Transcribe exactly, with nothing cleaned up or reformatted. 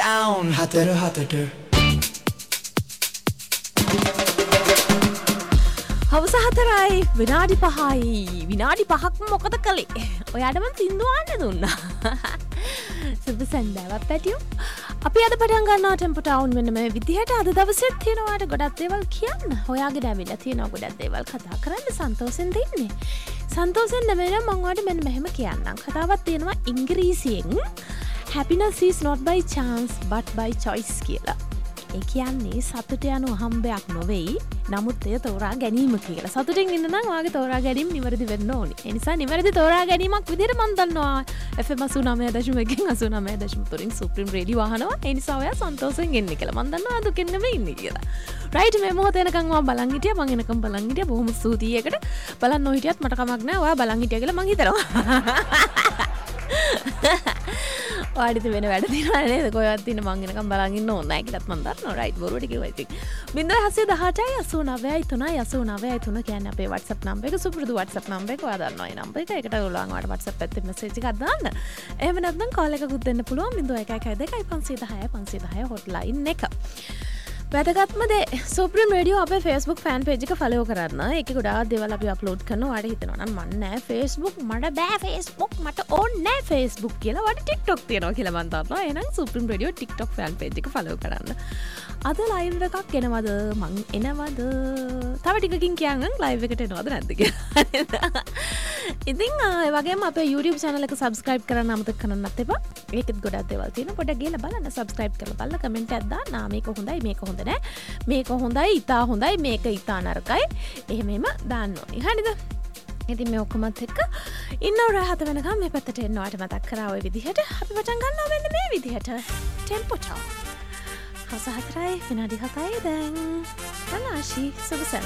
Town හතර හතට හවස හතරයි විනාඩි පහයි විනාඩි පහක්ම මොකද කළේ ඔයාට මම සින්දු අහන්න දුන්නා සුබ සන්දාවක් පැටියෝ අපි අද පටන් ගන්නවා ටෙම්පෝ ටවුන් මෙන්න මේ විදිහට අද දවසෙත් තියෙනවාට ගොඩක් දේවල් කියන්න හොයාගෙන ඇවිල්ලා තියෙනවා ගොඩක් දේවල් කතා කරන්න සන්තෝෂෙන් දෙන්නේ සන්තෝෂෙන් නෙමෙයි මම ඔයාලට මෙන්න මෙහෙම කියන්නම් කතාවක් තියෙනවා ඉංග්‍රීසියෙන් happiness is not by chance but by choice කියලා ඒ කියන්නේ සතුට යන හම්බයක් නොවේයි නමුත් එය තෝරා ගැනීම කියලා. සතුටින් ඉන්න නම් ඔයාගේ තෝරා ගැනීම නිවැරදි වෙන්න ඕනේ. ඒ නිසා නිවැරදි තෝරා ගැනීමක් විදිහට මම දන්නවා F M eighty-nine point one ගෙන් eighty-nine point three supreme radio අහනවා. ඒ නිසා ඔයා සන්තෝෂෙන් ඉන්නේ කියලා. මම දන්නවා දුකෙන් නෙමෙයි ඉන්නේ කියලා. රයිට් මේ මොහොත එනකන් ඔයා බලන් හිටියා. මම එනකන් බලන් හිටියා. බොහොම ස්තුතියි ඒකට. බලන් නොහිටියත් මට කමක් නැහැ. ඔයා බලන් හිටියා කියලා මම හිතනවා. ඔයාට වෙන වැඩ තියෙනවා නේද? කොහෙවත් තියෙන මං එනකම් බලන් ඉන්න ඕනේ නැහැ කියලාත් මම දන්නවා. රයිට් බොරුවට කිව්වා ඉතින්. zero seven eight eight eight nine three eight nine three කියන්නේ අපේ WhatsApp නම්බර් එක. සුපුරුදු WhatsApp නම්බර් එක. ඔයා දන්නවා ඒ නම්බර් එක. ඒකට ඔයාලා ඔයාලට WhatsApp පැත්තේ මැසේජ් එකක් දාන්න. එහෙම නැත්නම් කෝල් එකකුත් දෙන්න පුළුවන්. zero one one two five one zero five one zero hotline එක. වැදගත්ම දේ සුප්‍රීම රේඩියෝ අපේ Facebook fan page එක follow කරන්න. ඒකේ ගොඩාක් දේවල් අපි upload කරනවා. ඔයාලට හිතනවා නම් මන් නෑ Facebook මට බෑ Facebook මට ඕනේ නෑ Facebook කියලා. ඔයාලට TikTok තියෙනවා කියලා මන් දන්නවා. එහෙනම් supreme radio TikTok fan page එක follow කරන්න. අද live එකක් එනවද? මං එනවද? තව ටිකකින් කියන්නම් live එකට එනවද නැද්ද කියලා. ඉතින් ඒ වගේම අපේ YouTube channel එක subscribe කරන්න අමතක කරන්නත් එපා. ඒකෙත් ගොඩක් දේවල් තියෙනවා. පොඩ්ඩක් ගිහලා බලන්න subscribe කරලා බලලා comment එකක් දාන්න. ආ මේක හොඳයි මේක හොඳ නෑ. මේක හොඳයි ඉතා හොඳයි මේක ඉතා නරකයි. එහෙම එහෙම දාන්න ඕනේ. හරිද? ඉතින් මේ ඔක්කොමත් එක්ක ඉන්න රෑ හත වෙනකම් මේ පැත්තට එන්න ඔයාලට මතක් කරා ඔය විදිහට අපි පටන් ගන්නවා මෙන්න මේ විදිහට. Tempo town. හවස හතරයි විනාඩි හතයි දැන්. අනාශි සුබ